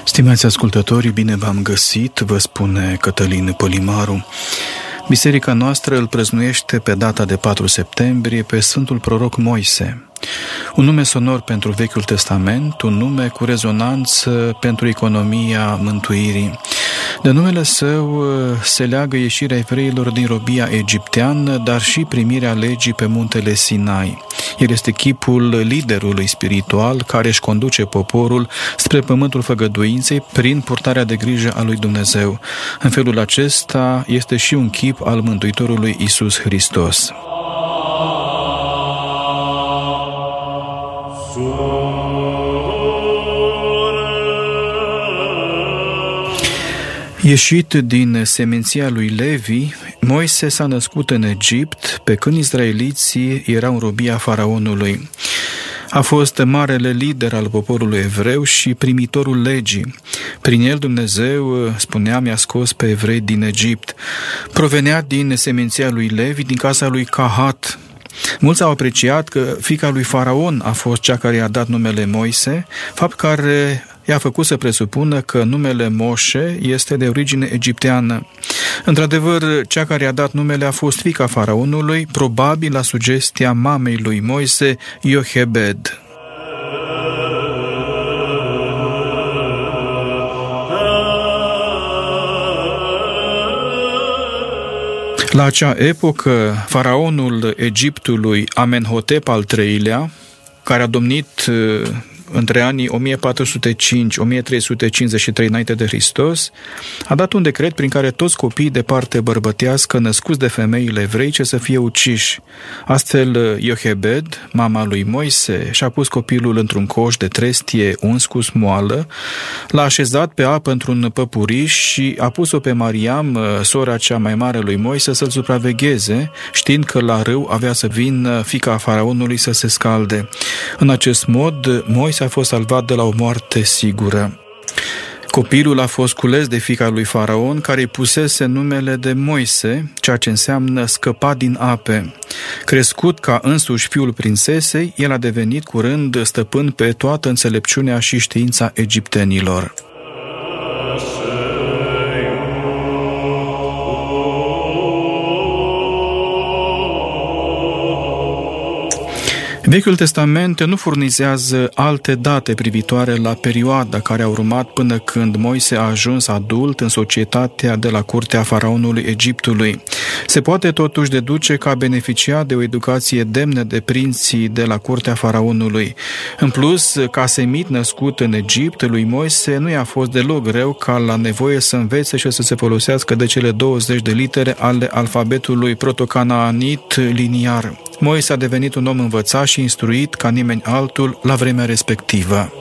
Stimați ascultători, bine v-am găsit, vă spune Cătălin Pălimaru. Biserica noastră îl prăznuiește pe data de 4 septembrie pe Sfântul Proroc Moise. Un nume sonor pentru Vechiul Testament, un nume cu rezonanță pentru economia mântuirii. De numele său se leagă ieșirea evreilor din robia egipteană, dar și primirea legii pe muntele Sinai. El este chipul liderului spiritual care își conduce poporul spre pământul făgăduinței prin purtarea de grijă a lui Dumnezeu. În felul acesta este și un chip al Mântuitorului Iisus Hristos. Ieșit din seminția lui Levi, Moise s-a născut în Egipt, pe când izraeliții erau în robia faraonului. A fost marele lider al poporului evreu și primitorul legii. Prin el Dumnezeu, spuneam, i-a scos pe evrei din Egipt. Provenea din seminția lui Levi, din casa lui Cahat. Mulți au apreciat că fiica lui Faraon a fost cea care i-a dat numele Moise, fapt care i-a făcut să presupună că numele Moșe este de origine egipteană. Într-adevăr, cea care i-a dat numele a fost fiica Faraonului, probabil la sugestia mamei lui Moise, Iohebed. La acea epocă, faraonul Egiptului Amenhotep al III-lea, care a domnit între anii 1405-1353 înainte de Hristos, a dat un decret prin care toți copiii de parte bărbătească născuți de femeile evreice să fie uciși. Astfel, Iohebed, mama lui Moise, și-a pus copilul într-un coș de trestie uns cu smoală, l-a așezat pe apă într-un păpuriș și a pus-o pe Mariam, sora cea mai mare lui Moise, să-l supravegheze, știind că la râu avea să vină fiica faraonului să se scalde. În acest mod, Moise a fost salvat de la o moarte sigură. Copilul a fost cules de fiica lui Faraon, care îi pusese numele de Moise, ceea ce înseamnă scăpat din ape. Crescut ca însuși fiul prințesei, el a devenit curând stăpân pe toată înțelepciunea și știința egiptenilor. Vechiul Testament nu furnizează alte date privitoare la perioada care a urmat până când Moise a ajuns adult în societatea de la curtea faraonului Egiptului. Se poate totuși deduce că a beneficiat de o educație demnă de prinții de la curtea faraonului. În plus, ca semit născut în Egipt, lui Moise nu i-a fost deloc greu ca la nevoie să învețe și să se folosească de cele 20 de litere ale alfabetului protocanaanit liniar. Moise a devenit un om învățat și instruit ca nimeni altul la vremea respectivă.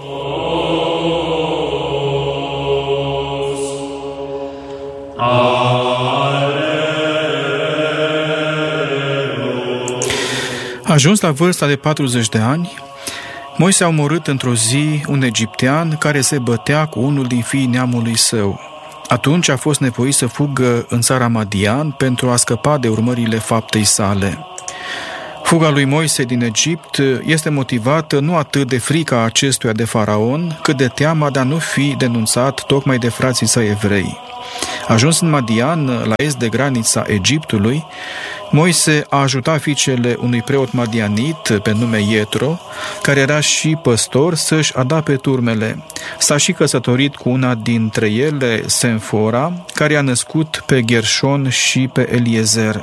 Ajuns la vârsta de 40 de ani, Moise a omorât într-o zi un egiptean care se bătea cu unul din fiii neamului său. Atunci a fost nevoit să fugă în țara Madian pentru a scăpa de urmările faptei sale. Fuga lui Moise din Egipt este motivată nu atât de frica acestuia de faraon, cât de teama de a nu fi denunțat tocmai de frații săi evrei. Ajuns în Madian, la est de granița Egiptului, Moise a ajutat fiicele unui preot madianit pe nume Ietro, care era și păstor, să-și adapte turmele. S-a și căsătorit cu una dintre ele, Senfora, care a născut pe Gershon și pe Eliezer.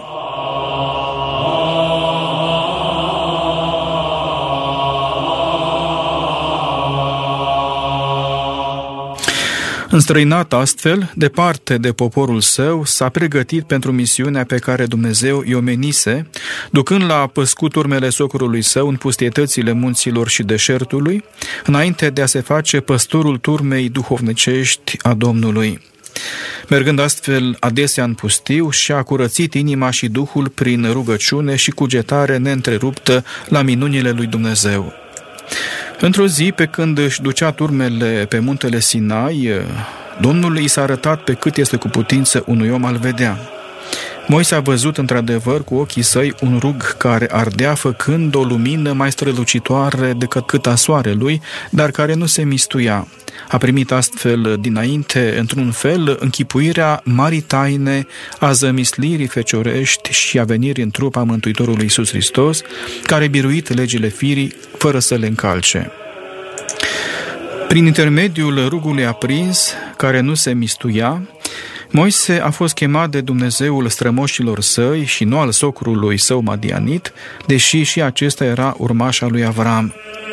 Înstrăinat astfel, departe de poporul său, s-a pregătit pentru misiunea pe care Dumnezeu i-o menise, ducând la păscut urmele socrului său în pustietățile munților și deșertului, înainte de a se face păstorul turmei duhovnicești a Domnului. Mergând astfel adesea în pustiu, și-a curățit inima și duhul prin rugăciune și cugetare neîntreruptă la minunile lui Dumnezeu. Într-o zi, pe când își ducea turmele pe muntele Sinai, Domnul i s-a arătat pe cât este cu putință unui om al vedea. Moise a văzut într-adevăr cu ochii săi un rug care ardea făcând o lumină mai strălucitoare decât a soarelui, dar care nu se mistuia. A primit astfel dinainte, într-un fel, închipuirea marii taine a zămislirii feciorești și a venirii în trup a Mântuitorului Iisus Hristos, care biruit legile firii fără să le încalce. Prin intermediul rugului aprins, care nu se mistuia, Moise a fost chemat de Dumnezeul strămoșilor săi și nu al socrului său madianit, deși și acesta era urmaș al lui Avram.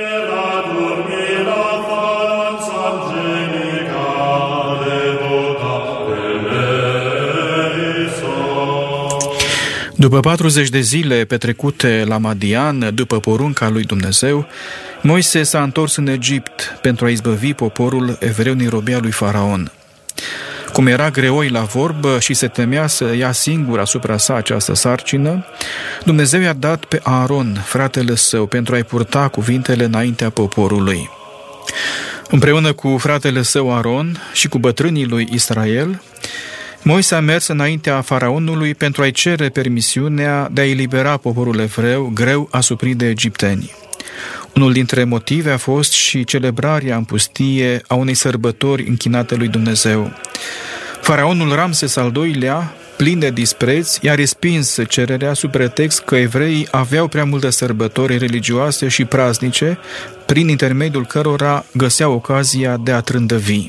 După 40 de zile petrecute la Madian, după porunca lui Dumnezeu, Moise s-a întors în Egipt pentru a izbăvi poporul evreu din robia lui Faraon. Cum era greoi la vorbă și se temea să ia singur asupra sa această sarcină, Dumnezeu i-a dat pe Aaron, fratele său, pentru a-i purta cuvintele înaintea poporului. Împreună cu fratele său Aaron și cu bătrânii lui Israel, Moise a mers înaintea Faraonului pentru a-i cere permisiunea de a elibera poporul evreu greu asuprit de egipteni. Unul dintre motive a fost și celebrarea în pustie a unei sărbători închinate lui Dumnezeu. Faraonul Ramses al II-lea, plin de dispreț, i-a respins cererea sub pretext că evreii aveau prea multe sărbători religioase și praznice, prin intermediul cărora găseau ocazia de a trândăvi.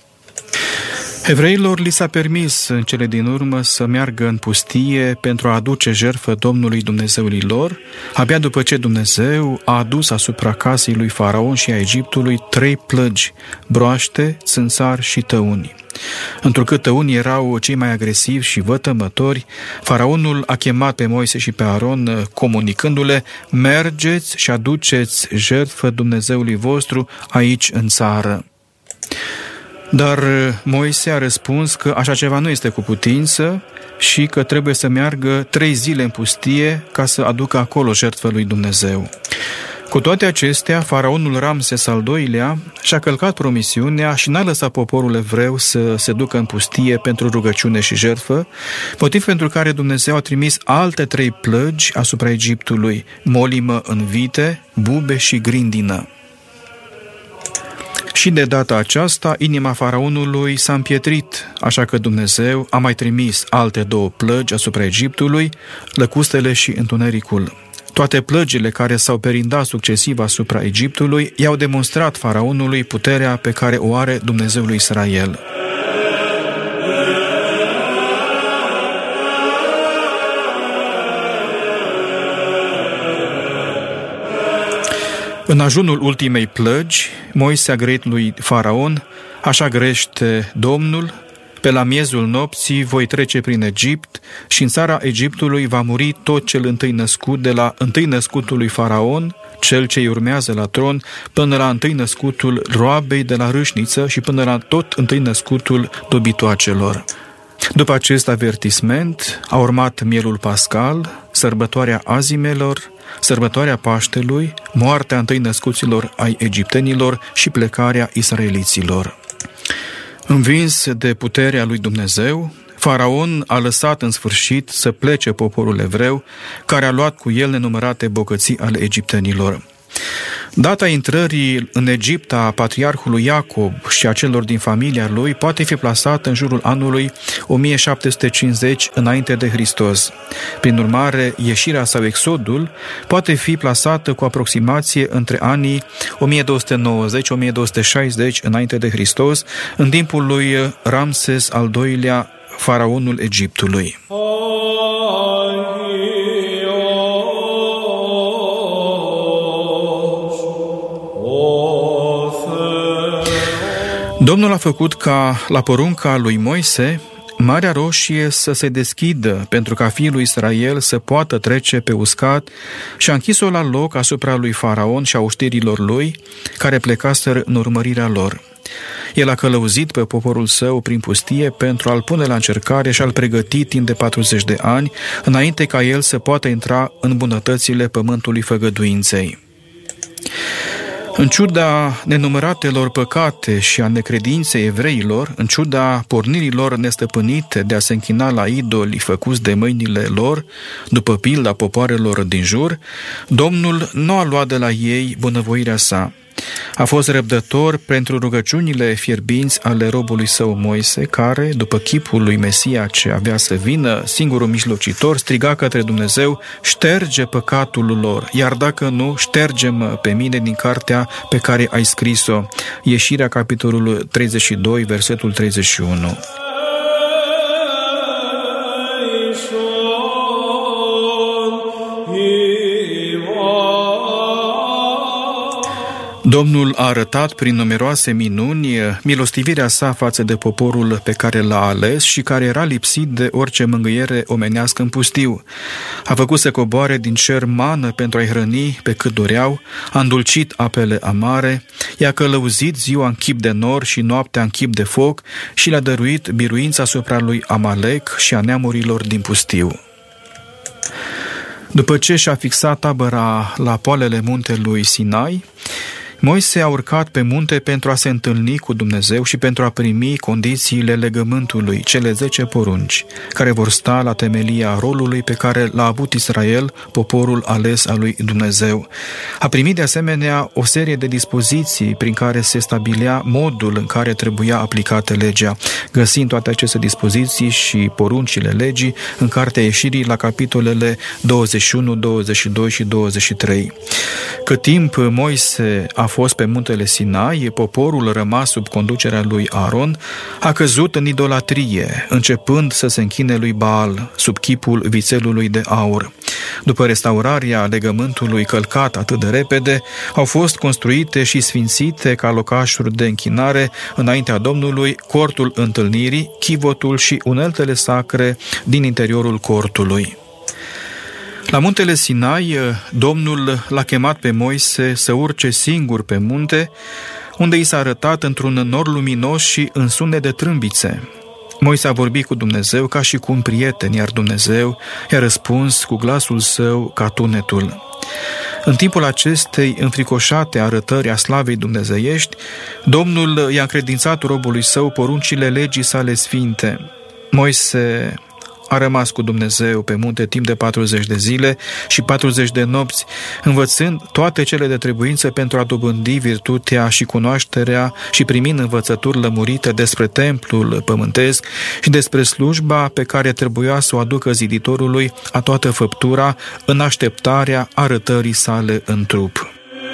Evreilor li s-a permis în cele din urmă să meargă în pustie pentru a aduce jertfă Domnului Dumnezeului lor, abia după ce Dumnezeu a adus asupra casei lui Faraon și a Egiptului 3 plăgi, broaște, țânțari și tăuni. Întrucât tăunii erau cei mai agresivi și vătămători, Faraonul a chemat pe Moise și pe Aaron, comunicându-le: mergeți și aduceți jertfă Dumnezeului vostru aici în țară. Dar Moise a răspuns că așa ceva nu este cu putință și că trebuie să meargă 3 zile în pustie ca să aducă acolo jertfă lui Dumnezeu. Cu toate acestea, faraonul Ramses al II-lea și-a călcat promisiunea și n-a lăsat poporul evreu să se ducă în pustie pentru rugăciune și jertfă, motiv pentru care Dumnezeu a trimis alte 3 plăgi asupra Egiptului: molimă în vite, bube și grindină. Și de data aceasta, inima faraonului s-a împietrit, așa că Dumnezeu a mai trimis alte 2 plăgi asupra Egiptului, lăcustele și întunericul. Toate plăgile care s-au perindat succesiv asupra Egiptului i-au demonstrat faraonului puterea pe care o are Dumnezeul lui Israel. În ajunul ultimei plăgi, Moise a grăit lui Faraon: așa grăiește Domnul, pe la miezul nopții voi trece prin Egipt și în țara Egiptului va muri tot cel întâi născut, de la întâi născutul lui Faraon, cel ce urmează la tron, până la întâi născutul roabei de la râșniță și până la tot întâi născutul dobitoacelor. După acest avertisment a urmat mielul pascal, sărbătoarea azimelor, sărbătoarea Paștelui, moartea întâi născuților ai egiptenilor și plecarea israeliților. Învins de puterea lui Dumnezeu, Faraon a lăsat în sfârșit să plece poporul evreu, care a luat cu el nenumărate bogății ale egiptenilor. Data intrării în Egipt a patriarhului Iacob și a celor din familia lui poate fi plasată în jurul anului 1750 înainte de Hristos. Prin urmare, ieșirea sau exodul poate fi plasată cu aproximație între anii 1290-1260 înainte de Hristos, în timpul lui Ramses al II-lea, faraonul Egiptului. Domnul a făcut ca, la porunca lui Moise, Marea Roșie să se deschidă pentru ca fiul lui Israel să poată trece pe uscat și a închis-o la loc asupra lui Faraon și a oștirilor lui, care plecaseră în urmărirea lor. El a călăuzit pe poporul său prin pustie pentru a-l pune la încercare și a-l pregăti timp de 40 de ani, înainte ca el să poată intra în bunătățile pământului făgăduinței. În ciuda nenumăratelor păcate și a necredinței evreilor, în ciuda pornirilor nestăpânite de a se închina la idoli făcuți de mâinile lor, după pilda popoarelor din jur, Domnul nu a luat de la ei bunăvoirea sa. A fost răbdător pentru rugăciunile fierbinți ale robului său Moise, care, după chipul lui Mesia ce avea să vină, singurul mijlocitor, striga către Dumnezeu: șterge păcatul lor, iar dacă nu, șterge-mă pe mine din cartea pe care ai scris-o. Ieșirea, capitolul 32, versetul 31. Domnul a arătat prin numeroase minuni milostivirea sa față de poporul pe care l-a ales și care era lipsit de orice mângâiere omenească în pustiu. A făcut să coboare din cer mană pentru a-i hrăni pe cât doreau, a îndulcit apele amare, i-a călăuzit ziua în chip de nor și noaptea în chip de foc și le-a dăruit biruința asupra lui Amalek și a neamurilor din pustiu. După ce și-a fixat tabăra la poalele muntelui Sinai, Moise a urcat pe munte pentru a se întâlni cu Dumnezeu și pentru a primi condițiile legământului, cele 10 porunci, care vor sta la temelia rolului pe care l-a avut Israel, poporul ales al lui Dumnezeu. A primit de asemenea o serie de dispoziții prin care se stabilea modul în care trebuia aplicată legea, găsind toate aceste dispoziții și poruncile legii în Cartea Ieșirii la capitolele 21, 22 și 23. Cât timp Moise a fost pe muntele Sinai, poporul rămas sub conducerea lui Aaron a căzut în idolatrie, începând să se închine lui Baal sub chipul vițelului de aur. După restaurarea legământului călcat atât de repede, au fost construite și sfințite ca locașuri de închinare înaintea Domnului cortul întâlnirii, chivotul și uneltele sacre din interiorul cortului. La muntele Sinai, Domnul l-a chemat pe Moise să urce singur pe munte, unde i s-a arătat într-un nor luminos și în sunet de trâmbițe. Moise a vorbit cu Dumnezeu ca și cu un prieten, iar Dumnezeu i-a răspuns cu glasul său ca tunetul. În timpul acestei înfricoșate arătări a slavei dumnezeiești, Domnul i-a încredințat robului său poruncile legii sale sfinte. Moise a rămas cu Dumnezeu pe munte timp de 40 de zile și 40 de nopți, învățând toate cele de trebuință pentru a dobândi virtutea și cunoașterea și primind învățături lămurite despre templul pământesc și despre slujba pe care trebuia să o aducă ziditorului a toată făptura în așteptarea arătării sale în trup.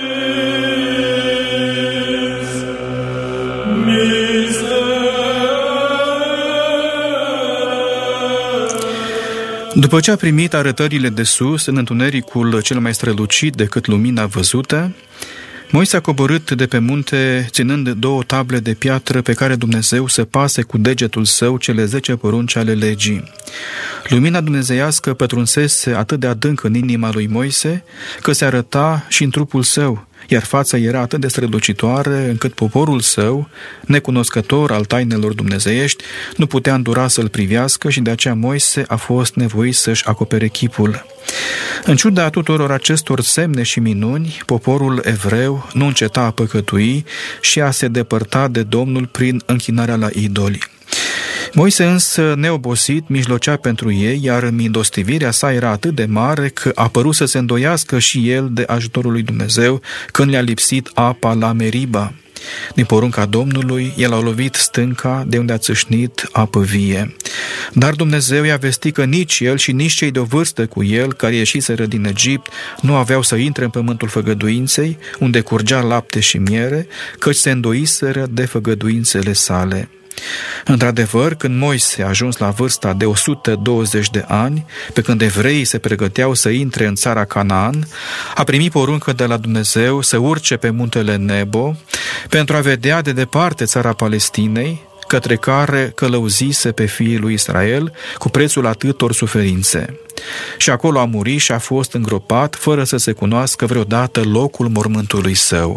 După ce a primit arătările de sus, în întunericul cel mai strălucit decât lumina văzută, Moise a coborât de pe munte ținând 2 table de piatră pe care Dumnezeu să pase cu degetul său cele 10 porunci ale legii. Lumina dumnezeiască pătrunsese atât de adânc în inima lui Moise că se arăta și în trupul său, iar fața era atât de strălucitoare încât poporul său, necunoscător al tainelor dumnezeiești, nu putea îndura să-l privească și de aceea Moise a fost nevoit să-și acopere chipul. În ciuda tuturor acestor semne și minuni, poporul evreu nu înceta a păcătui și a se depărta de Domnul prin închinarea la idoli. Moise însă, neobosit, mijlocea pentru ei, iar milostivirea sa era atât de mare că a părut să se îndoiască și el de ajutorul lui Dumnezeu când le-a lipsit apa la Meriba. Din porunca Domnului, el a lovit stânca de unde a țâșnit apă vie. Dar Dumnezeu i-a vestit că nici el și nici cei de o vârstă cu el, care ieșiseră din Egipt, nu aveau să intre în pământul făgăduinței, unde curgea lapte și miere, căci se îndoiseră de făgăduințele sale. Într-adevăr, când Moise a ajuns la vârsta de 120 de ani, pe când evreii se pregăteau să intre în țara Canaan, a primit poruncă de la Dumnezeu să urce pe muntele Nebo pentru a vedea de departe țara Palestinei, către care călăuzise pe fiii lui Israel cu prețul atâtor suferințe. Și acolo a murit și a fost îngropat, fără să se cunoască vreodată locul mormântului său.